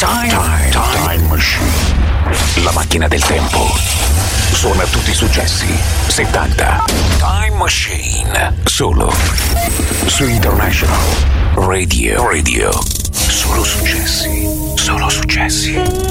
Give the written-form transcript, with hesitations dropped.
Time Machine. La macchina del tempo. Suona tutti i successi 70. Time Machine. Solo su International Radio. Solo successi. Solo successi.